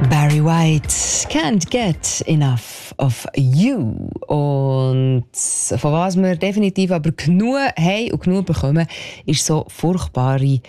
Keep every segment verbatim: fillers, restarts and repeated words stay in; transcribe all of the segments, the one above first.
Barry White, Can't Get Enough of You. Und von was wir definitiv aber genug haben und genug bekommen, ist so furchtbare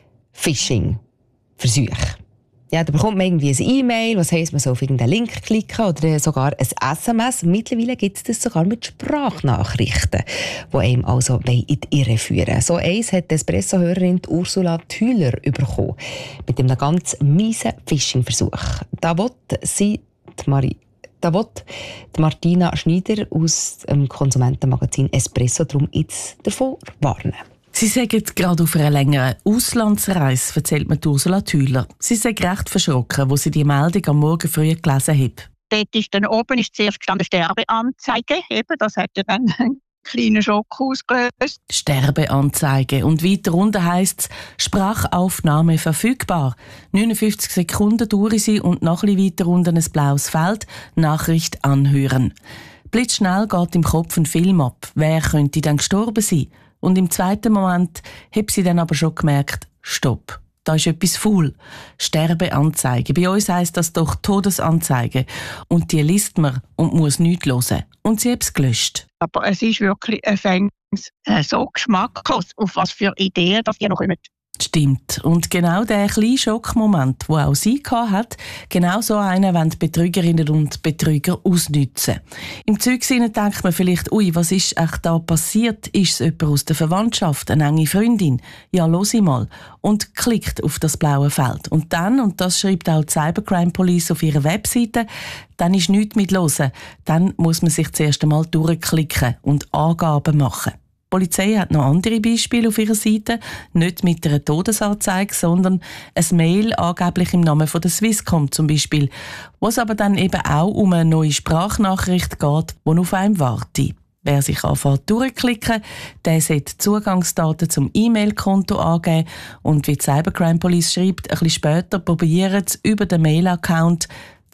Phishing-Versuche. Ja, da bekommt man irgendwie ein E-Mail, was heisst, man soll auf irgendeinen Link klicken oder sogar ein S M S. Mittlerweile gibt es das sogar mit Sprachnachrichten, die einem also in die Irre führen. So eins hat die Espresso-Hörerin Ursula Thüler bekommen, mit einem ganz miesen Phishing-Versuch. Da will sie die Marie Da will die Martina Schneider aus dem Konsumentenmagazin Espresso darum jetzt davor warnen. Sie sagen gerade auf einer längeren Auslandsreise, erzählt mir Ursula Thüler. Sie sind recht verschrocken, wo sie die Meldung am Morgen früh gelesen hat. Dort ist dann oben ist zuerst gestanden Sterbeanzeige. Eben, das hat ja dann einen kleinen Schock ausgelöst. Sterbeanzeige. Und weiter unten heisst es, Sprachaufnahme verfügbar. neunundfünfzig Sekunden dauern sie und noch ein bisschen weiter unten ein blaues Feld, Nachricht anhören. Blitzschnell geht im Kopf ein Film ab. Wer könnte dann gestorben sein? Und im zweiten Moment hat sie dann aber schon gemerkt, stopp, da ist etwas faul. Sterbeanzeige. Bei uns heisst das doch Todesanzeige. Und die liest man und muss nichts hören. Und sie hat es gelöscht. Aber es ist wirklich ein Fängnis, äh, so geschmacklos, auf was für Ideen dass die noch kommen. Stimmt. Und genau der kleine Schockmoment, den auch sie hatte, genau so einen wollen die Betrügerinnen und Betrüger ausnutzen. Im Zeugsinne denkt man vielleicht, ui, was ist echt da passiert? Ist es jemand aus der Verwandtschaft, eine enge Freundin? Ja, los ich mal. Und klickt auf das blaue Feld. Und dann, und das schreibt auch die Cybercrime Police auf ihrer Webseite, dann ist nichts mit hören. Dann muss man sich zuerst einmal durchklicken und Angaben machen. Die Polizei hat noch andere Beispiele auf ihrer Seite, nicht mit einer Todesanzeige, sondern ein Mail angeblich im Namen von der Swisscom zum Beispiel, wo es aber dann eben auch um eine neue Sprachnachricht geht, die auf einem wartet. Wer sich anfängt durchklicken, der sollte Zugangsdaten zum E-Mail-Konto angeben und wie die Cybercrime Police schreibt, ein bisschen später probieren sie über den Mail-Account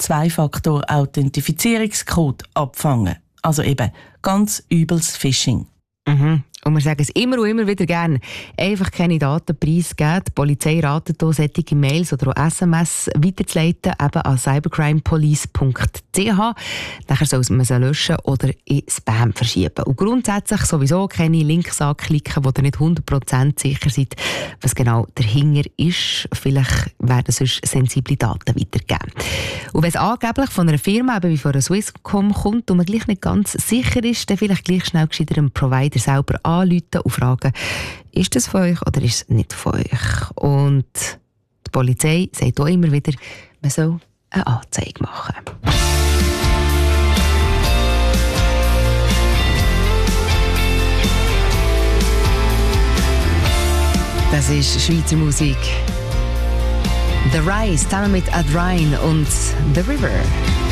Zwei-Faktor-Authentifizierungscode abfangen. Also eben ganz übles Phishing. Mhm. Und wir sagen es immer und immer wieder gerne, einfach keine Daten preisgeben. Die Polizei ratet hier, solche Mails oder auch S M S weiterzuleiten, eben an cybercrime police punkt c h. Nachher soll man sie löschen oder in Spam verschieben. Und grundsätzlich sowieso keine Links anklicken, wo ihr nicht hundert Prozent sicher seid, was genau dahinter ist. Vielleicht werden sonst sensible Daten weitergegeben. Und wenn es angeblich von einer Firma eben wie von einer Swisscom kommt und man gleich nicht ganz sicher ist, dann vielleicht gleich schnell gescheiter dem Provider selber anrufen und fragen, ist das von euch oder ist es nicht von euch? Und die Polizei sagt auch immer wieder, man soll eine Anzeige machen. Das ist Schweizer Musik. The Rise zusammen mit Adrien und The River.